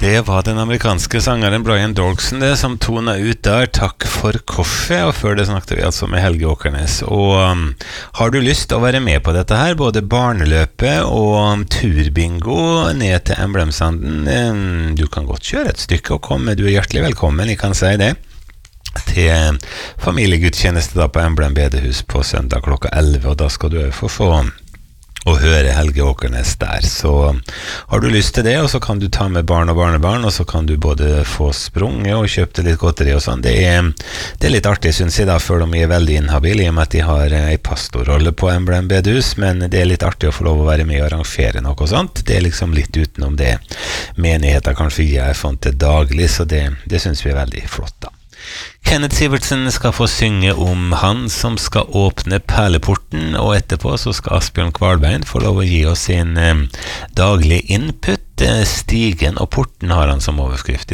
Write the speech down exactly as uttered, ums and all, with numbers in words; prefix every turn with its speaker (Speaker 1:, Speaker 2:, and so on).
Speaker 1: Det var den amerikanske sangeren Brian Dorkson det som tonet ut der. Takk for kaffe, og før det snakket vi altså med Helge Åkernes. Og um, har du lyst til å være med på dette her, både barneløpet og um, turbingo ned til Emblemsanden, um, du kan godt kjøre et stykke og komme, du er hjertelig velkommen, jeg kan si det, til familiegudstjeneste da på Emblem bedehus på søndag klokka elleve, og da skal du få få og høre Helge Åkernes der. Så har du lyst til det, og så kan du ta med barn og barnebarn, og så kan du både få sprunget og kjøpt litt godteri og sånn. Det er, det er litt artig, synes jeg da, før de er veldig inhabile, i og med at de har en pastorrolle på Emblem bedehus, men det er litt artig å få lov å være med og arrangere noe sånt. Det er liksom litt utenom det menigheten kanskje jeg er sånn til daglig, så det, det synes vi er veldig flott da. Kenneth Sivertsen skal få synge om han som skal åpne perleporten, og etterpå så skal Asbjørn Kvalbein få lov å gi oss sin eh, daglig input. Stigen og porten har han som overskrift i